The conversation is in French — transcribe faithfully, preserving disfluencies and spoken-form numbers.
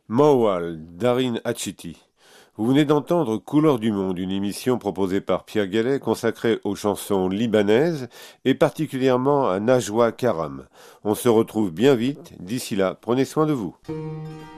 Mawal, Darin Hatchiti. Vous venez d'entendre Couleurs du monde, une émission proposée par Pierre Gallet consacrée aux chansons libanaises et particulièrement à Najwa Karam. On se retrouve bien vite. D'ici là, prenez soin de vous.